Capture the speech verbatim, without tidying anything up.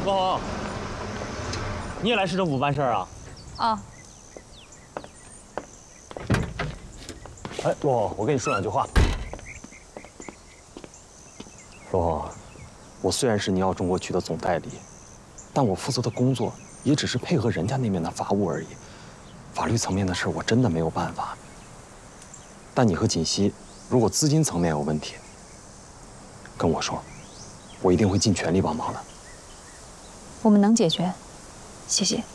罗红，你也来市政府办事啊？ 啊。 哎，罗红，我跟你说两句话。罗红，我虽然是尼奥中国区的总代理，但我负责的工作也只是配合人家那边的法务而已。法律层面的事我真的没有办法。但你和锦溪，如果资金层面有问题，跟我说，我一定会尽全力帮忙的。 我们能解决，谢谢。